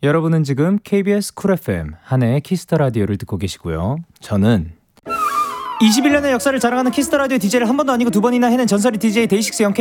여러분은 지금 KBS 쿨 FM 한해의 키스터 라디오를 듣고 계시고요. 저는 21년의 역사를 자랑하는 키스터 라디오 DJ를 한 번도 아니고 두 번이나 해낸 전설의 DJ 데이식스 형